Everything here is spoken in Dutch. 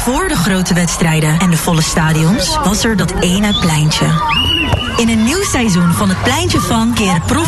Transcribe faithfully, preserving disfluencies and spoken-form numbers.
voor de grote wedstrijden en de volle stadions was er dat ene pleintje. In een nieuw seizoen van het Pleintje van keren prof